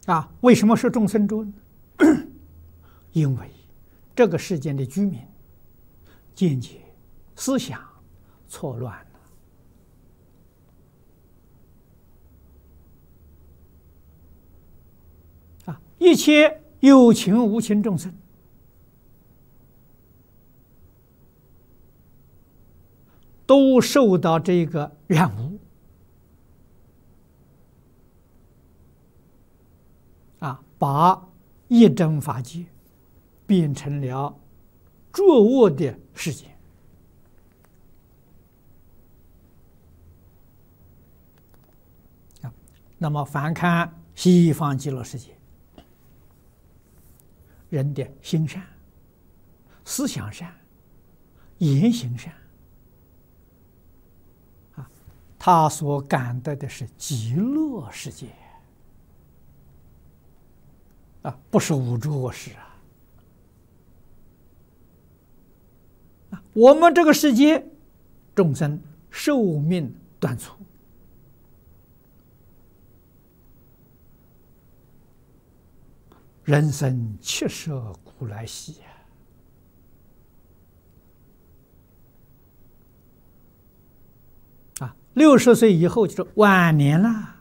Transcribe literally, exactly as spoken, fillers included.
啊，为什么是众生中呢？因为这个世间的居民见解、思想错乱了啊！一切有情无情众生都受到这个染污啊，把一真法界变成了浊恶的世界啊。那么反看西方极乐世界，人的心善、思想善、言行善啊，他所感得的是极乐世界啊，不是五浊恶世啊。我们这个世界，众生寿命短促，人生七十古来稀啊！啊，六十岁以后就是晚年了。